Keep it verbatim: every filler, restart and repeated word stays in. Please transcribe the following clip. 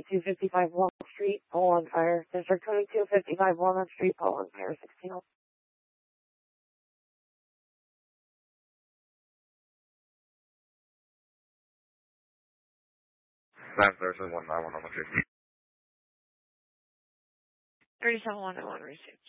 twenty-two fifty-five Walnut Street, Pole on Fire. District twenty-two fifty-five Walnut Street, Pole on Fire, sixteen oh. nine thirty-seven one nine one on the fifty. thirty-seven one nine one received.